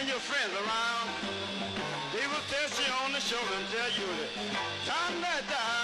your friends around, they will test you on the shoulder and tell you that time that